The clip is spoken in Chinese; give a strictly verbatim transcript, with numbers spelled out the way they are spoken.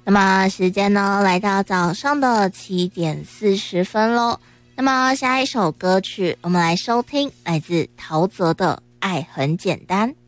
那么时间呢来到早上的七点四十分咯。那么下一首歌曲我们来收听来自陶喆的《爱很简单》。